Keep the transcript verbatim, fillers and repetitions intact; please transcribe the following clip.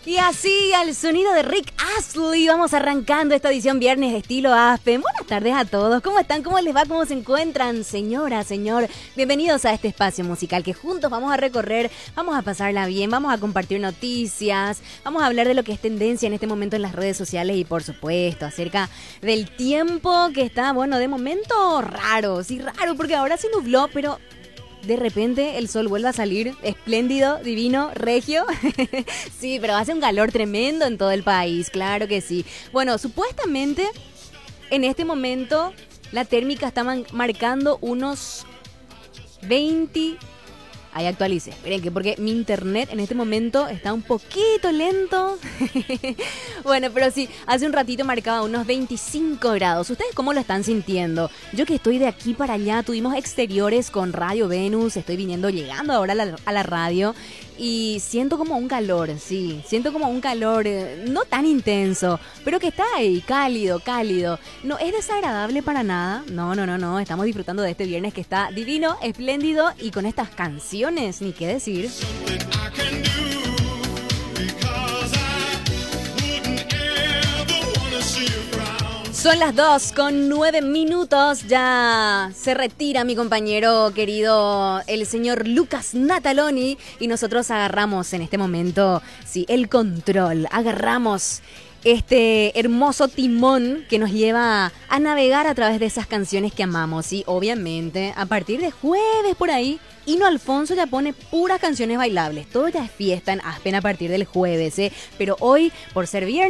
Y así, al sonido de Rick Astley, vamos arrancando esta edición viernes de estilo Aspen. Buenas tardes a todos, ¿cómo están? ¿Cómo les va? ¿Cómo se encuentran? Señora, señor, bienvenidos a este espacio musical que juntos vamos a recorrer, vamos a pasarla bien, vamos a compartir noticias, vamos a hablar de lo que es tendencia en este momento en las redes sociales y por supuesto acerca del tiempo que está, bueno, de momento raro, sí raro, porque ahora se nubló, pero de repente el sol vuelve a salir espléndido, divino, regio. Sí, pero hace un calor tremendo en todo el país, claro que sí. Bueno, supuestamente en este momento la térmica está man- marcando unos veinte... Ahí actualice, esperen que porque mi internet en este momento está un poquito lento. Bueno, pero sí, hace un ratito marcaba unos veinticinco grados. ¿Ustedes cómo lo están sintiendo? Yo que estoy de aquí para allá, tuvimos exteriores con Radio Venus, estoy viniendo, llegando ahora a la, a la radio y siento como un calor, sí, siento como un calor eh, no tan intenso, pero que está ahí, cálido, cálido. No es desagradable para nada, no, no, no, no, estamos disfrutando de este viernes que está divino, espléndido y con estas canciones, ni qué decir. Son las dos con nueve minutos, ya se retira mi compañero querido, el señor Lucas Nataloni, y nosotros agarramos en este momento, sí, el control, agarramos este hermoso timón que nos lleva a navegar a través de esas canciones que amamos, y obviamente a partir de jueves por ahí, Hino Alfonso ya pone puras canciones bailables, todo ya es fiesta en Aspen a partir del jueves, ¿eh? Pero hoy, por ser viernes,